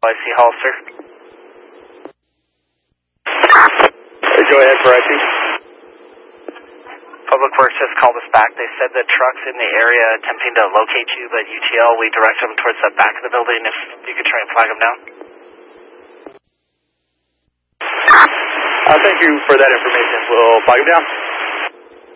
I see Hollister. Go ahead for IP. Public Works just called us back. They said the truck's in the area attempting to locate you, but UTL, we direct them towards the back of the building if you could try and flag them down. Thank you for that information. We'll flag them down.